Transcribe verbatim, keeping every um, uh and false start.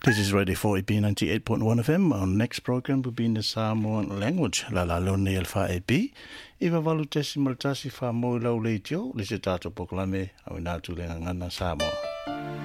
This is Radio four E B ninety-eight point one F M. Our next program will be in the Samoan language. La la lo ne alfa e B. Iwa walu tesi maltasi fa mo lau leitio. Lise tato poklame au inatu le ngana Samoa.